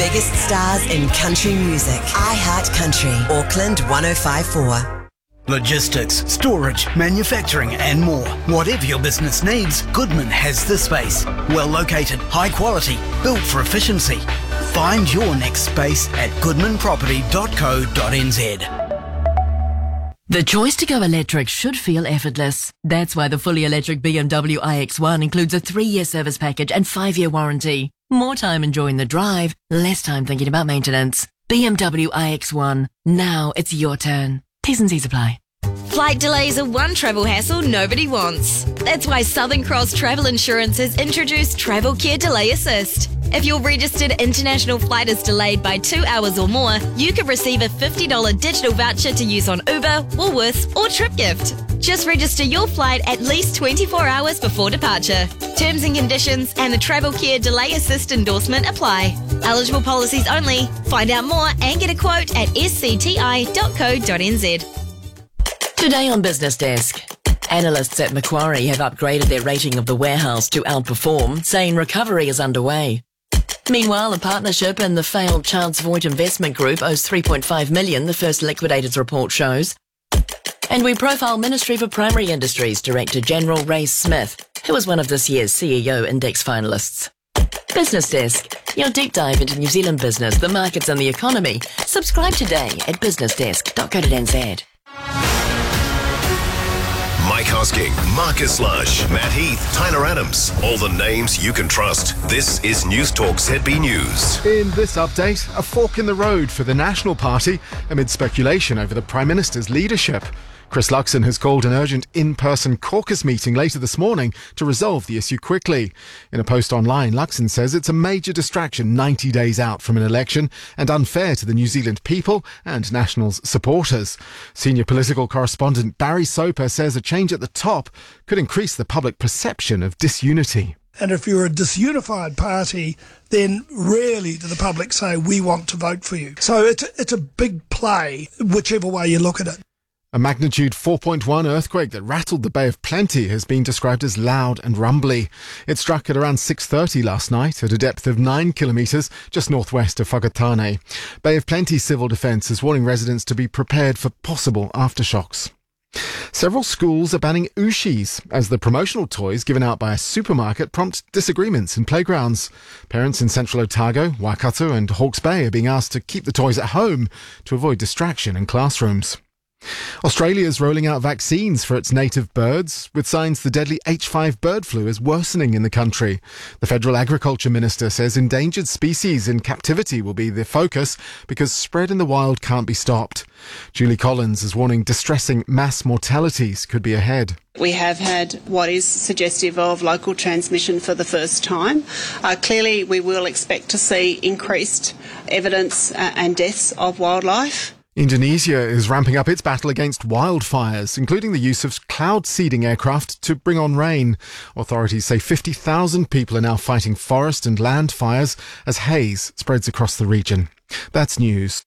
biggest stars in country music. iHeart Country, Auckland 105.4. Logistics, storage, manufacturing and more. Whatever your business needs, Goodman has the space. Well located, high quality, built for efficiency. Find your next space at goodmanproperty.co.nz. The choice to go electric should feel effortless. That's why the fully electric BMW iX1 includes a 3-year service package and 5-year warranty. More time enjoying the drive, less time thinking about maintenance. BMW iX1. Now it's your turn. T's and C's apply. Flight delays are one travel hassle nobody wants. That's why Southern Cross Travel Insurance has introduced Travel Care Delay Assist. If your registered international flight is delayed by 2 hours or more, you could receive a $50 digital voucher to use on Uber, Woolworths or TripGift. Just register your flight at least 24 hours before departure. Terms and conditions and the Travel Care Delay Assist endorsement apply. Eligible policies only. Find out more and get a quote at scti.co.nz. Today on Business Desk. Analysts at Macquarie have upgraded their rating of the warehouse to outperform, saying recovery is underway. Meanwhile, a partnership in the failed Charles Voigt Investment Group owes $3.5 million, the first liquidators report shows. And we profile Ministry for Primary Industries Director General Ray Smith, who was one of this year's CEO Index finalists. Business Desk, your deep dive into New Zealand business, the markets and the economy. Subscribe today at businessdesk.co.nz. Mike Hosking, Marcus Lush, Matt Heath, Tyler Adams. All the names you can trust. This is News Talk ZB News. In this update, a fork in the road for the National Party amid speculation over the Prime Minister's leadership. Chris Luxon has called an urgent in-person caucus meeting later this morning to resolve the issue quickly. In a post online, Luxon says it's a major distraction 90 days out from an election and unfair to the New Zealand people and National's supporters. Senior political correspondent Barry Soper says a change at the top could increase the public perception of disunity. And if you're a disunified party, then rarely do the public say, we want to vote for you. So it's a big play, whichever way you look at it. A magnitude 4.1 earthquake that rattled the Bay of Plenty has been described as loud and rumbly. It struck at around 6:30 last night at a depth of 9 kilometres just northwest of Whakatane. Bay of Plenty Civil Defence is warning residents to be prepared for possible aftershocks. Several schools are banning Ooshies as the promotional toys given out by a supermarket prompt disagreements in playgrounds. Parents in Central Otago, Waikato and Hawke's Bay are being asked to keep the toys at home to avoid distraction in classrooms. Australia is rolling out vaccines for its native birds, with signs the deadly H5 bird flu is worsening in the country. The Federal Agriculture Minister says endangered species in captivity will be the focus because spread in the wild can't be stopped. Julie Collins is warning distressing mass mortalities could be ahead. We have had what is suggestive of local transmission for the first time. Clearly, we will expect to see increased evidence and deaths of wildlife. Indonesia is ramping up its battle against wildfires, including the use of cloud seeding aircraft to bring on rain. Authorities say 50,000 people are now fighting forest and land fires as haze spreads across the region. That's news.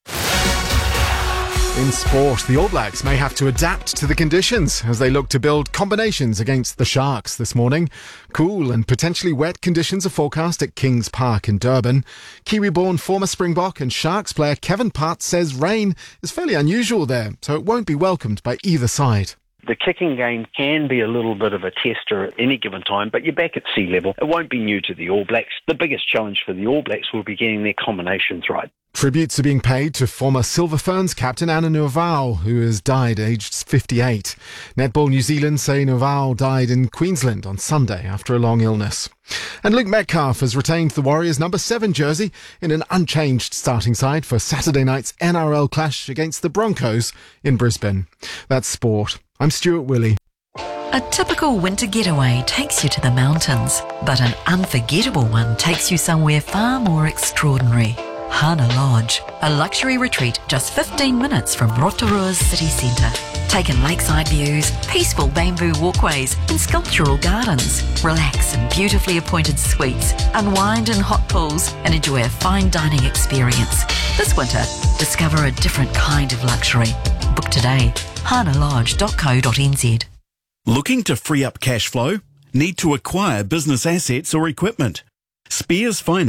In sport, the All Blacks may have to adapt to the conditions as they look to build combinations against the Sharks this morning. Cool and potentially wet conditions are forecast at Kings Park in Durban. Kiwi-born former Springbok and Sharks player Kevin Part says rain is fairly unusual there, so it won't be welcomed by either side. The kicking game can be a little bit of a tester at any given time, but you're back at sea level. It won't be new to the All Blacks. The biggest challenge for the All Blacks will be getting their combinations right. Tributes are being paid to former Silver Ferns captain Anna Nuavau, who has died aged 58. Netball New Zealand say Nuavau died in Queensland on Sunday after a long illness. And Luke Metcalf has retained the Warriors' number 7 jersey in an unchanged starting side for Saturday night's NRL clash against the Broncos in Brisbane. That's sport. I'm Stuart Willey. A typical winter getaway takes you to the mountains, but an unforgettable one takes you somewhere far more extraordinary. Hana Lodge, a luxury retreat just 15 minutes from Rotorua's city centre. Take in lakeside views, peaceful bamboo walkways and sculptural gardens. Relax in beautifully appointed suites, unwind in hot pools and enjoy a fine dining experience. This winter, discover a different kind of luxury. Book today, hanalodge.co.nz. Looking to free up cash flow? Need to acquire business assets or equipment? Spears Finance